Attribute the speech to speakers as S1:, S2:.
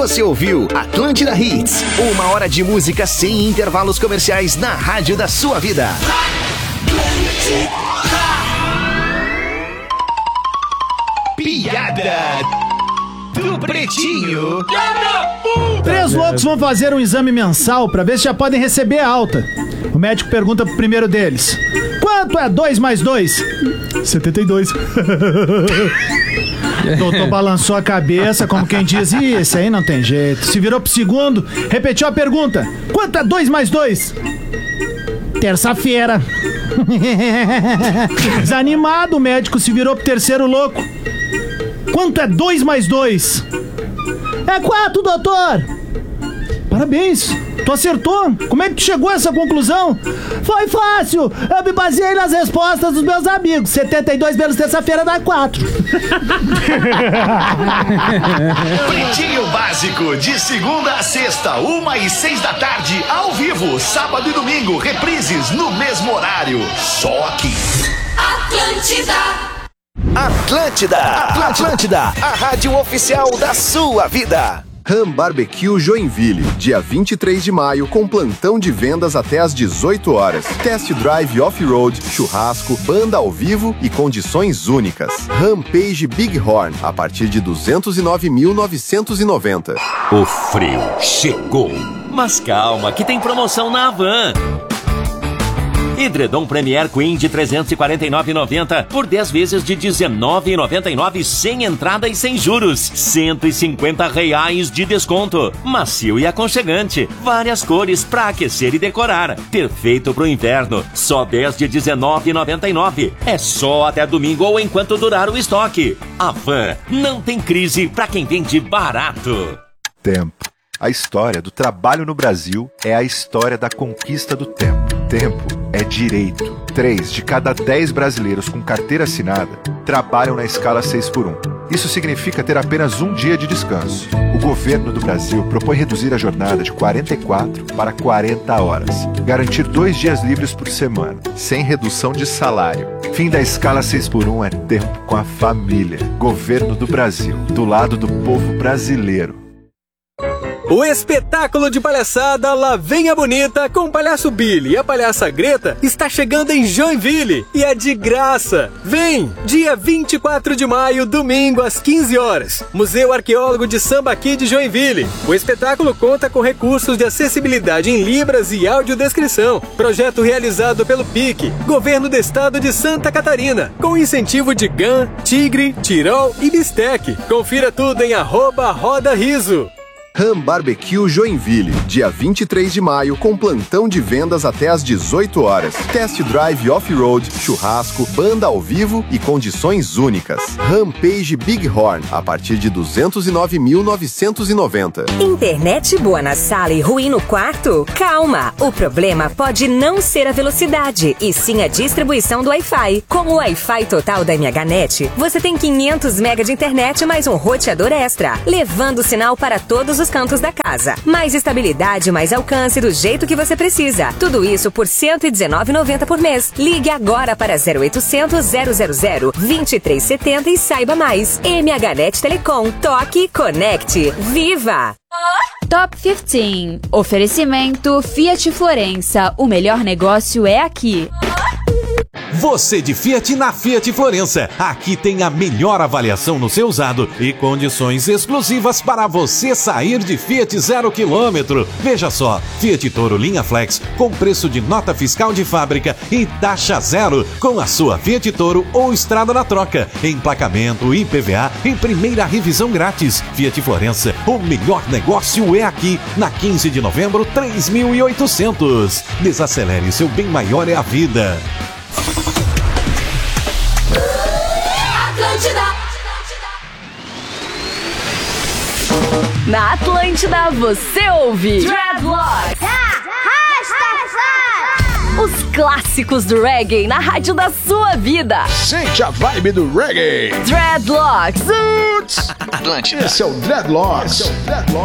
S1: Você ouviu Atlântida Hits, 1 hora de música sem intervalos comerciais na rádio da sua vida. Piada do Pretinho.
S2: 3 loucos vão fazer um exame mensal pra ver se já podem receber alta. O médico pergunta pro primeiro deles: quanto é 2 mais 2? 72. O doutor balançou a cabeça como quem diz: isso aí não tem jeito. Se virou pro segundo, repetiu a pergunta: quanto é 2 mais 2? Terça-feira. Desanimado, o médico se virou pro terceiro louco: quanto é 2 mais 2? É 4, doutor. Parabéns, tu acertou. Como é que tu chegou a essa conclusão? Foi fácil, eu me baseei nas respostas dos meus amigos. 72 menos terça-feira dá 4.
S1: Pretinho Básico, de segunda a sexta, 1h06 da tarde, ao vivo. Sábado e domingo, reprises no mesmo horário. Só aqui. Atlântida, a rádio oficial da sua vida.
S3: Ram Barbecue Joinville, dia 23 de maio, com plantão de vendas até às 18 horas. Test drive off-road, churrasco, banda ao vivo e condições únicas. Rampage Bighorn, a partir de 209.990.
S4: O frio chegou. Mas calma, que tem promoção na Havan. Edredom Premier Queen de R$ 349,90 por 10 vezes de R$ 19,99 sem entrada e sem juros. R$ 150 de desconto. Macio e aconchegante. Várias cores para aquecer e decorar. Perfeito pro inverno. Só 10 de R$ 19,99. É só até domingo ou enquanto durar o estoque. Havan, não tem crise para quem vende barato.
S5: Tempo. A história do trabalho no Brasil é a história da conquista do tempo. Tempo é direito. 3 de cada 10 brasileiros com carteira assinada trabalham na escala 6x1. Isso significa ter apenas um dia de descanso. O governo do Brasil propõe reduzir a jornada de 44 para 40 horas. Garantir 2 dias livres por semana, sem redução de salário. Fim da escala 6x1 é tempo com a família. Governo do Brasil, do lado do povo brasileiro.
S6: O espetáculo de palhaçada Lá Vem a Bonita com o palhaço Billy e a palhaça Greta está chegando em Joinville e é de graça. Vem! Dia 24 de maio, domingo, às 15 horas. Museu Arqueólogo de Sambaqui de Joinville. O espetáculo conta com recursos de acessibilidade em libras e audiodescrição. Projeto realizado pelo PIC, Governo do Estado de Santa Catarina, com incentivo de GAN, Tigre, Tirol e Bistec. Confira tudo em @RodaRiso.
S3: Ram Barbecue Joinville, dia 23 de maio, com plantão de vendas até às 18 horas. Test drive off-road, churrasco, banda ao vivo e condições únicas. Rampage Bighorn, a partir de 209.990.
S7: Internet boa na sala e ruim no quarto? Calma! O problema pode não ser a velocidade, e sim a distribuição do Wi-Fi. Com o Wi-Fi total da MHNet, você tem 500 MB de internet mais um roteador extra, levando o sinal para todos os cantos da casa. Mais estabilidade, mais alcance do jeito que você precisa. Tudo isso por R$ 119,90 por mês. Ligue agora para 0800 000 2370 e saiba mais. MHNet Telecom. Toque, conecte. Viva!
S8: Top 15. Oferecimento Fiat Florença. O melhor negócio é aqui.
S9: Você de Fiat na Fiat Florença. Aqui tem a melhor avaliação no seu usado e condições exclusivas para você sair de Fiat 0 km. Veja só, Fiat Toro linha Flex com preço de nota fiscal de fábrica e taxa zero com a sua Fiat Toro ou estrada na troca. Emplacamento, IPVA e primeira revisão grátis. Fiat Florença, o melhor negócio é aqui. Na 15 de novembro, 3.800. Desacelere, seu bem maior é a vida.
S8: Na Atlântida você ouve
S10: Dreadlocks.
S8: Os clássicos do reggae na rádio da sua vida.
S11: Sente a vibe do reggae.
S8: Dreadlocks.
S11: Atlântida. Esse é o Dreadlocks.